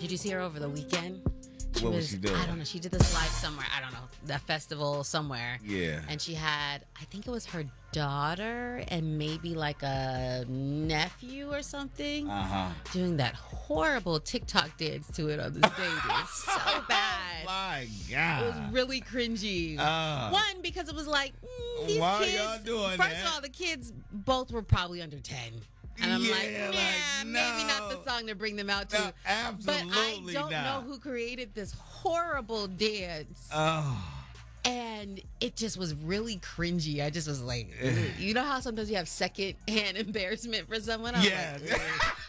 Did you see her over the weekend? What was she doing? I don't know. She did this live somewhere. I don't know. That festival somewhere. Yeah. And she had, I think it was her daughter and maybe like a nephew or something doing that horrible TikTok dance to it on the stage. It was so bad. Oh my God. It was really cringy. One, because it was like, these why kids. y'all doing first that? of all, the kids both were probably under 10. And I'm like, maybe not the song to bring them out to. No, absolutely but I don't not. know who created this horrible dance. Oh. And it just was really cringy. I just was like, you know how sometimes you have second-hand embarrassment for someone? Yeah. Like,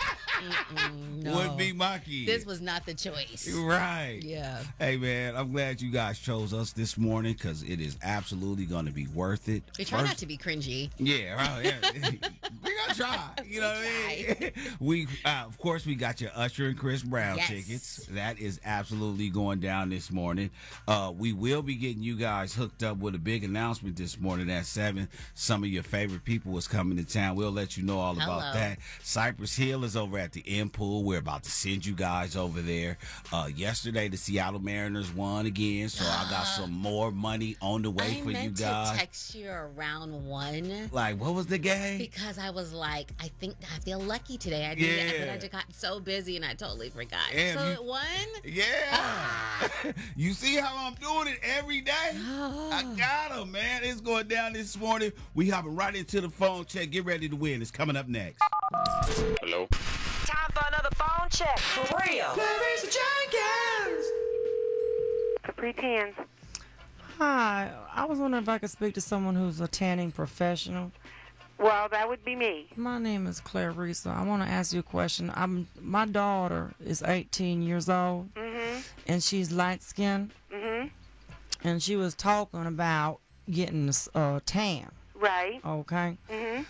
no. Would be my kid. This was not the choice. Right. Yeah. Hey, man, I'm glad you guys chose us this morning because it is absolutely going to be worth it. We try not to be cringy. Yeah, right. Yeah. We're going to try. You know what I mean? We, of course, we got your Usher and Chris Brown tickets. That is absolutely going down this morning. We will be getting you guys hooked up with a big announcement this morning at 7. Some of your favorite people is coming to town. We'll let you know all about that. Cypress Hill is over at the M Pool. We're about to send you guys over there. Yesterday, the Seattle Mariners won again, so I got some more money on the way for you guys. I meant to text you around 1. Like, what was the game? Because I was like, I feel lucky today. I did, but I just got so busy and I totally forgot. Damn, so it won? Yeah. You see how I'm doing it every day? I got him, man. It's going down this morning. We hopping right into the phone check. Get ready to win. It's coming up next. Hello? Time for another phone check. For real. Clarissa Jenkins. Capri Tans. Hi, I was wondering if I could speak to someone who's a tanning professional. Well, that would be me. My name is Clarissa. I want to ask you a question. My daughter is 18 years old, and she's light-skinned, and she was talking about getting a tan. Right. Okay.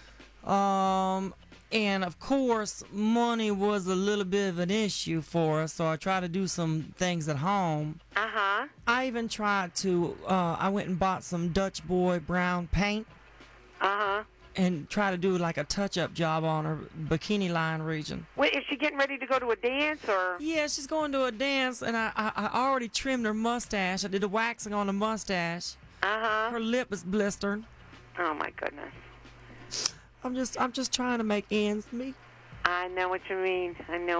And of course, money was a little bit of an issue for us, so I tried to do some things at home. I even tried to, I went and bought some Dutch Boy brown paint. And try to do like a touch-up job on her bikini line region. Wait, is she getting ready to go to a dance or? Yeah, she's going to a dance, and I already trimmed her mustache. I did the waxing on the mustache. Her lip is blistered. Oh my goodness. I'm just trying to make ends meet. I know what you mean.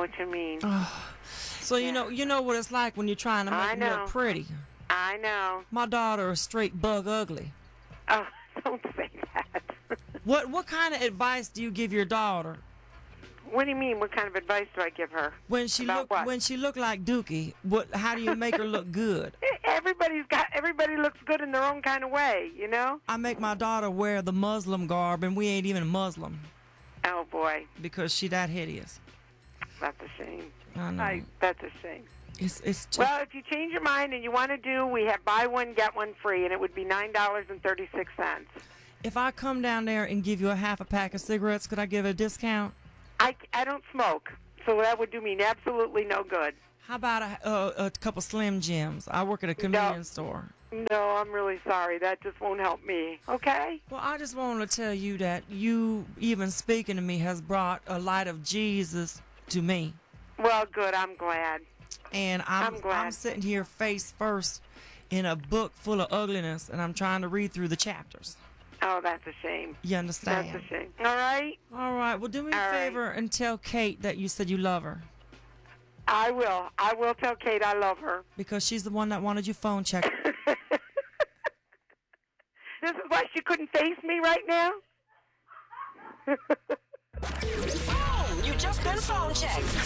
So you know what it's like when you're trying to make it look pretty. I know. My daughter is straight bug ugly. Oh, don't say that. What kind of advice do you give your daughter? What do you mean? What kind of advice do I give her? When she look like Dookie, how do you make her look good? Everybody looks good in their own kind of way, you know? I make my daughter wear the Muslim garb, and we ain't even Muslim. Oh boy. Because she that hideous. That's a shame. I know. That's a shame. It's just... Well, if you change your mind and you want to we have buy one, get one free, and it would be $9.36. If I come down there and give you a half a pack of cigarettes, could I give a discount? I don't smoke, so that would do me absolutely no good. How about a couple Slim Jims? I work at a convenience store. No, I'm really sorry. That just won't help me, okay? Well, I just wanted to tell you that you even speaking to me has brought a light of Jesus to me. Well, good. I'm glad. And I'm sitting here face first in a book full of ugliness, and I'm trying to read through the chapters. Oh, that's a shame. You understand? That's a shame. All right? All right. Well, do me a favor and tell Kate that you said you love her. I will. I will tell Kate I love her. Because she's the one that wanted your phone check. This is why she couldn't face me right now? You just been phone checked.